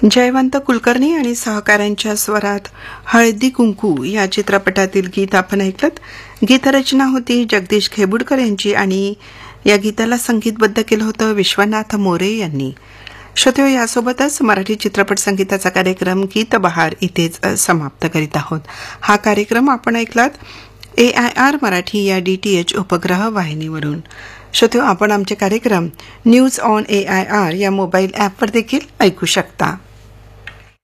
जयवंत कुलकर्णी आणि सहकाऱ्यांच्या स्वरात हळदी कुंकू या चित्रपटातील गीत आपण ऐकलत. गीतरचना होती जगदीश खेबुडकर यांची आणि या गीताला संगीतबद्ध केलं होतं विश्वनाथ मोरे यांनी. श्रोत्यो, यासोबतच मराठी चित्रपट संगीताचा कार्यक्रम गीत बहार इथेच समाप्त करीत आहोत. हा कार्यक्रम आपण ऐकलात AIR मराठी या DTH उपग्रह वाहिनीवरून. श्रोत्यो, आपण आमचे कार्यक्रम न्यूज ऑन AIR या मोबाईल ॲपवर देखील ऐकू शकता.